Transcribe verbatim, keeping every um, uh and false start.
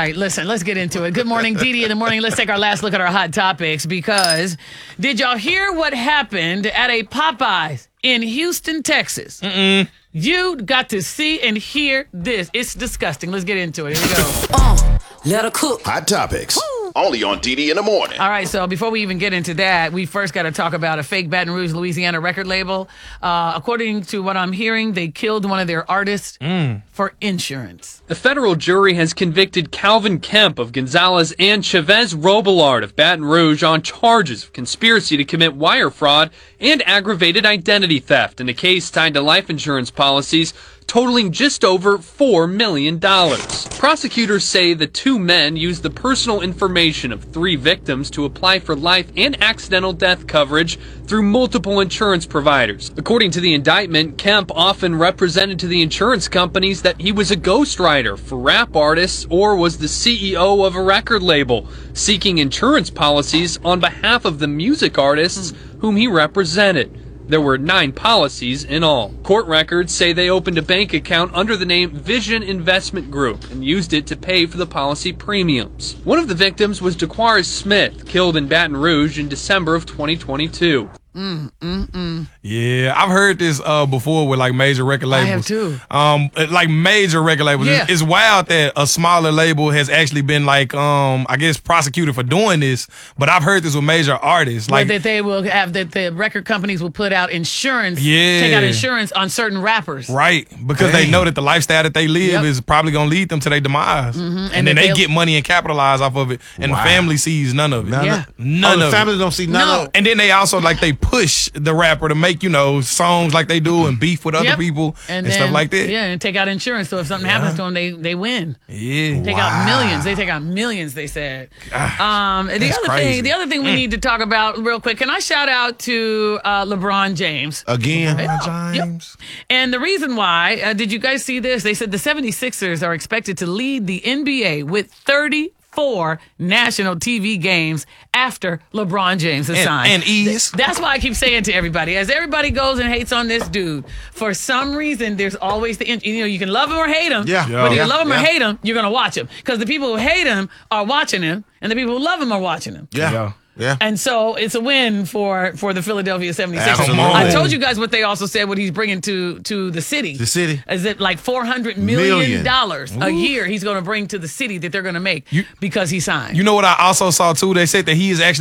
right, listen, let's get into it. Good morning, Dee Dee in the morning. Let's take our last look at our hot topics because did y'all hear what happened at a Popeyes in Houston, Texas? Mm-mm. You got to see and hear this. It's disgusting. Let's get into it. Here we go. Uh, let her cook. Hot topics. Only on Dee Dee in the morning. All right, so before we even get into that, we first got to talk about a fake Baton Rouge, Louisiana record label. Uh, according to what I'm hearing, they killed one of their artists mm. for insurance. The federal jury has convicted Calvin Kemp of Gonzales and Chavez Robillard of Baton Rouge on charges of conspiracy to commit wire fraud and aggravated identity theft in a case tied to life insurance policies totaling just over four million dollars. Prosecutors say the two men used the personal information of three victims to apply for life and accidental death coverage through multiple insurance providers. According to the indictment, Kemp often represented to the insurance companies that he was a ghostwriter for rap artists or was the C E O of a record label, seeking insurance policies on behalf of the music artists whom he represented. There were nine policies in all. Court records say they opened a bank account under the name Vision Investment Group and used it to pay for the policy premiums. One of the victims was DeQuaris Smith, killed in Baton Rouge in December of twenty twenty-two. Mm, mm, mm. Yeah, I've heard this uh, before with like major record labels. I have too. Um, like major record labels. Yeah. It's, it's wild that a smaller label has actually been like, um, I guess, prosecuted for doing this. But I've heard this with major artists, like that they will have that the record companies will put out insurance. Yeah. Take out insurance on certain rappers. Right, because Dang. they know that the lifestyle that they live Yep. is probably gonna lead them to their demise, Mm-hmm. and, And then that they they'll- get money and capitalize off of it, and Wow. the family sees none of it. None Yeah. of, None oh, the of family it. don't see none No. of it. And then they also like they push the rapper to make, you know, songs like they do and beef with other Yep. people and, then, stuff like that. Yeah, and take out insurance. So if something happens to them, they they win. Yeah. Take out millions. They take out millions. They said. Um, the that's other crazy. thing, the other thing we need to talk about real quick. Can I shout out to uh, LeBron James? Again. James. And the reason why, uh, did you guys see this? They said the seventy-sixers are expected to lead the N B A with thirty-four national T V games after LeBron James is And, signed. and ease. That's why I keep saying to everybody, as everybody goes and hates on this dude, for some reason, there's always the, you know, you can love him or hate him. Yeah. Whether Yeah. you love him Yeah. or hate him, you're going to watch him. Because the people who hate him are watching him, and the people who love him are watching him. Yeah. Yeah. Yeah. And so it's a win for, for the Philadelphia seventy-sixers. Absolutely. I told you guys what they also said, what he's bringing to, to the city. The city. Is it like four hundred million dollars Million. a year he's going to bring to the city that they're going to make You- because he signed. You know what I also saw too? They said that he is actually